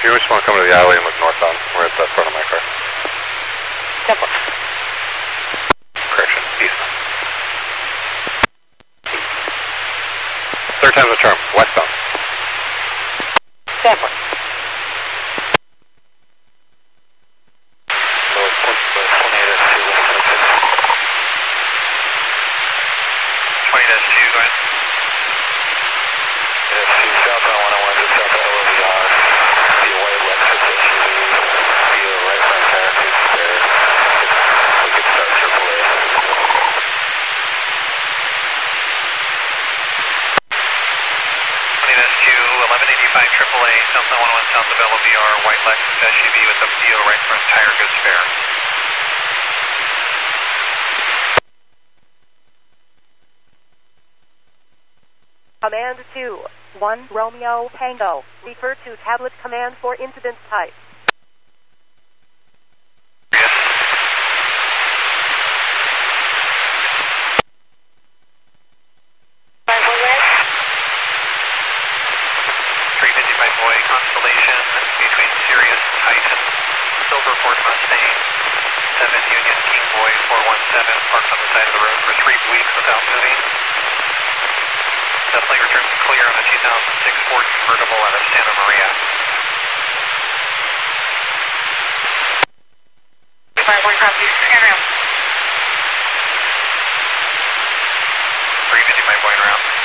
You just want to come to the alley and look northbound. We're at the front of my car. Temple. Correction, eastbound. Third time's the charm, westbound. Temple. AAA, South 911 south of LOBR, white Lexus SUV with WDO right front tire, good spare. Command 2, 1 Romeo Tango. Refer to tablet command for incident type. Constellation between Sirius, Titan, Silver Ford Mustang, 7 Union King Boy 417 parked on the side of the road for 3 weeks without moving. Definitely returns clear on a 2006 Ford convertible out of Santa Maria. 5-1 copy, scan round. 355 going around.